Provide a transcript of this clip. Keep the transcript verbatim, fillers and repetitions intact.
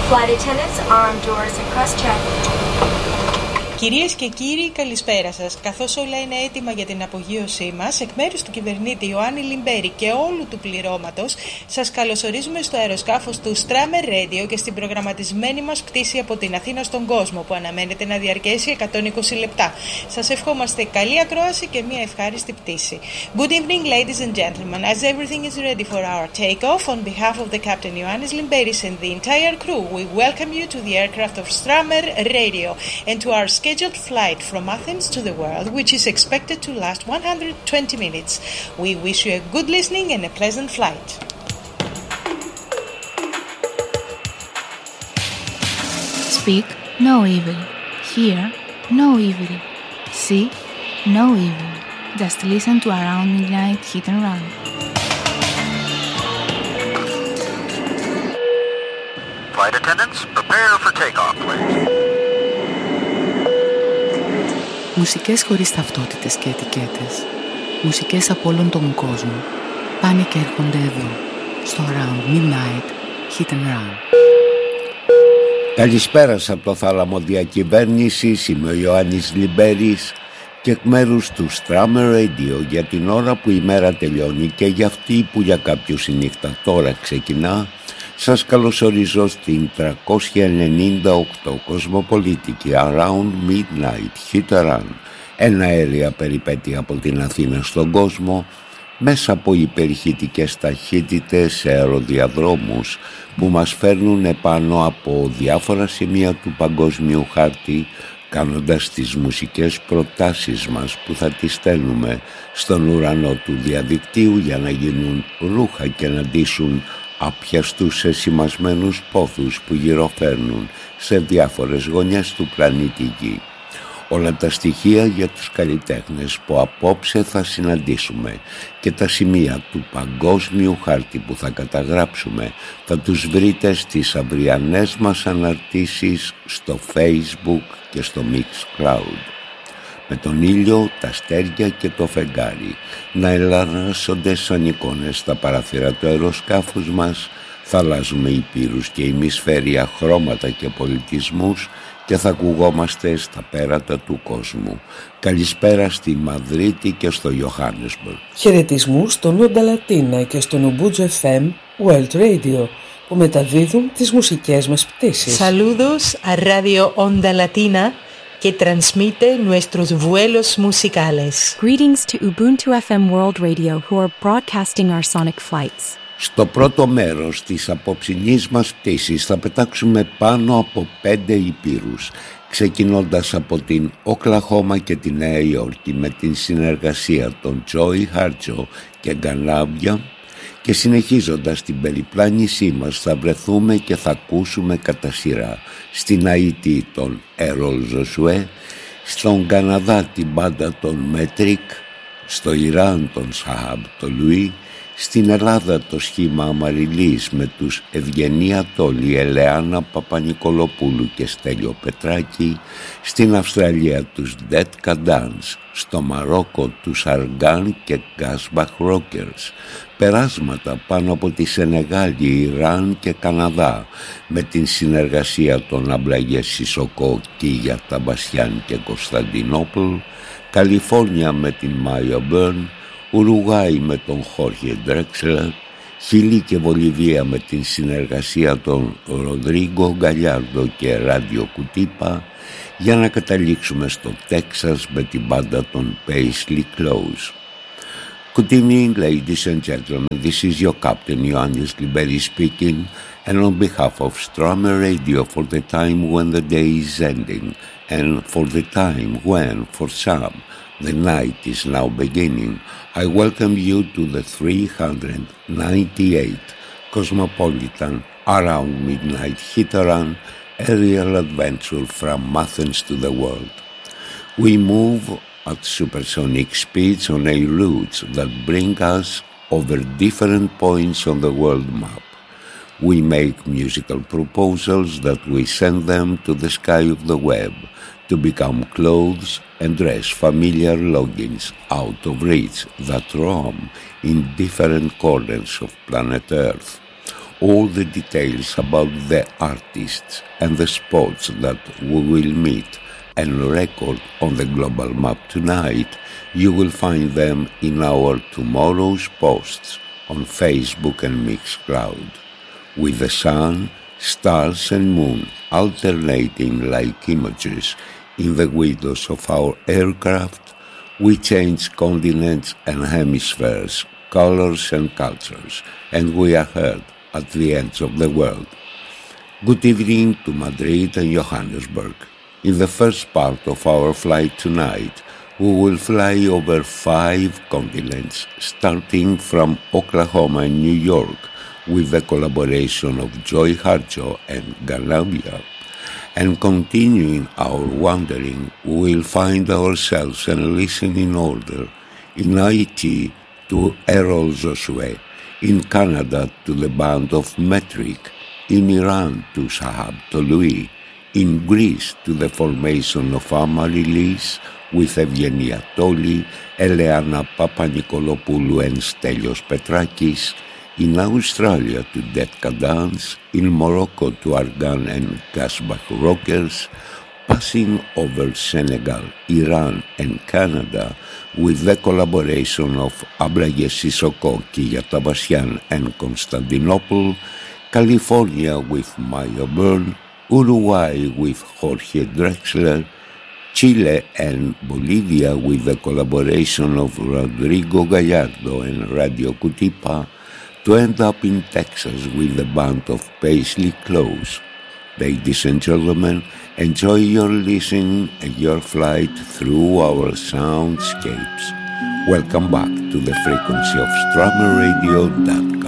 Flight attendants, arm doors and cross-check. Κυρίες και κύριοι, καλησπέρα σας. Καθώς όλα είναι έτοιμα για την απογείωσή μας, εκ μέρους του κυβερνήτη Ιωάννη Λιμπέρη και όλου του πληρώματος, σας καλωσορίζουμε στο αεροσκάφος του Strammer Radio και στην προγραμματισμένη μας πτήση από την Αθήνα στον κόσμο, που αναμένεται να διαρκέσει εκατόν είκοσι λεπτά. Σας ευχόμαστε καλή ακρόαση και μια ευχάριστη πτήση. Good evening, ladies and gentlemen. As everything is ready for our takeoff, on behalf of the Captain Ioannis Limberis and the entire crew, we welcome you to the aircraft of Strammer Radio and to our scheduled flight from Athens to the world, which is expected to last one hundred twenty minutes. We wish you a good listening and a pleasant flight. Speak no evil. Hear no evil. See no evil. Just listen to Around Midnight Hit and Run. Flight attendants, prepare for takeoff, please. Μουσικές χωρίς ταυτότητες και ετικέτες. Μουσικές από όλον τον κόσμο. Πάνε και έρχονται εδώ, στο Around Midnight Hit and Run. Καλησπέρα από το θάλαμο διακυβέρνησης. Είμαι ο Ιωάννης Λιμπέρης και εκ μέρους του Strammer Radio, για την ώρα που η μέρα τελειώνει και για αυτή που για κάποιους η νύχτα τώρα ξεκινά, σας καλωσορίζω στην τριακόσια ενενήντα οκτώ κοσμοπολίτικη Around Midnight Hit and Run, ένα αέρια περιπέτεια από την Αθήνα στον κόσμο, μέσα από υπερηχητικές ταχύτητες σε αεροδιαδρόμους που μας φέρνουν επάνω από διάφορα σημεία του παγκόσμιου χάρτη, κάνοντας τις μουσικές προτάσεις μας που θα τις στέλνουμε στον ουρανό του διαδικτύου για να γίνουν ρούχα και να ντύσουν απιαστούς εσημασμένους πόθους που γυροφέρνουν σε διάφορες γωνιές του πλανήτη Γη. Όλα τα στοιχεία για τους καλλιτέχνες που απόψε θα συναντήσουμε και τα σημεία του παγκόσμιου χάρτη που θα καταγράψουμε θα τους βρείτε στις αυριανές μας αναρτήσεις στο Facebook και στο Mixcloud. Με τον ήλιο, τα αστέρια και το φεγγάρι να ελαράσσονται σαν εικόνες στα παράθυρα του αεροσκάφους μας, θα αλλάζουμε υπήρους και ημισφαίρια, χρώματα και πολιτισμούς και θα ακουγόμαστε στα πέρατα του κόσμου. Καλησπέρα στη Μαδρίτη και στο Johannesburg. Χαιρετισμούς στον Onda Latina και στον Ubuntu εφ εμ World Radio, που μεταδίδουν τις μουσικές μας πτήσεις. Saludos a Radio Onda Latina que transmite nuestros vuelos musicales. Greetings to Ubuntu εφ εμ World Radio who are broadcasting our sonic flights. Στο πρώτο μέρος της απόψινής μας πτήσης θα πετάξουμε πάνω από πέντε υπήρους, ξεκινώντας από την Οκλαχώμα και τη Νέα Υόρκη με την συνεργασία των Joey Harjo και Γκανάβια, και συνεχίζοντας την περιπλάνησή μας θα βρεθούμε και θα ακούσουμε κατά σειρά στην Αϊτή τον Errol Josué, στον Καναδά την μπάντα των Metric, στο Ιράν τον Σαχάμπ το Λουί, στην Ελλάδα το σχήμα Αμαριλής με τους Ευγενία Τόλη, Ελεάνα Παπα-Νικολοπούλου και Στέλιο Πετράκη, στην Αυστραλία τους Detka Dance, στο Μαρόκο τους Αργάν και Γκάσμπαχ Rockers, περάσματα πάνω από τη Σενεγάλη, Ιράν και Καναδά με την συνεργασία των Αμπλαγιέ Σισοκό, Κίγια Ταμπασιάν και Κωνσταντινόπουλ, Καλιφόρνια με την Μάια Μπέρν, Ουρουγάη με τον Χόρχε Ντρέξλερ, Χιλή και Βολιβία με την συνεργασία των Ροντρίγκο Γκαλιάρντο και Ράντιο Κουτίπα, για να καταλήξουμε στο Τέξας με την μπάντα των Paisley Close. Good evening, ladies and gentlemen. This is your captain, Ioannis Liberis speaking, and on behalf of Strammer Radio, for the time when the day is ending, and for the time when, for some, the night is now beginning, I welcome you to the three hundred ninety-eighth Cosmopolitan Around Midnight Hit and Run, aerial adventure from Athens to the world. We move at supersonic speeds on air routes that bring us over different points on the world map. We make musical proposals that we send them to the sky of the web to become clothes and dress familiar longings out of reach that roam in different corners of planet Earth. all the details about the artists and the spots that we will meet and record on the global map tonight, you will find them in our tomorrow's posts on Facebook and Mixcloud. With the sun, stars and moon alternating like images in the windows of our aircraft, we change continents and hemispheres, colors and cultures, and we are heard at the ends of the world. Good evening to Madrid and Johannesburg. In the first part of our flight tonight, we will fly over five continents, starting from Oklahoma and New York, with the collaboration of Joy Harjo and Galambia, and continuing our wandering, we will find ourselves and listen in order in Haiti to Errol Josué, in Canada to the band of Metric, in Iran to Shahab Tolui, in Greece to the formation of Amaryllis with Evgenia Toli, Eleana Papanikolopoulou and Stelios Petrakis, in Australia to Detka Dance, in Morocco to Argan and Gasbach Rockers, passing over Senegal, Iran and Canada with the collaboration of Abraham Sissoko, Kia Tabasyan and Constantinople, California with Maya Byrne, Uruguay with Jorge Drexler, Chile and Bolivia with the collaboration of Rodrigo Gallardo and Radio Cutipa, to end up in Texas with the band of Paisley Close. Ladies and gentlemen, enjoy your listening and your flight through our soundscapes. Welcome back to the frequency of Strummer Radio dot com.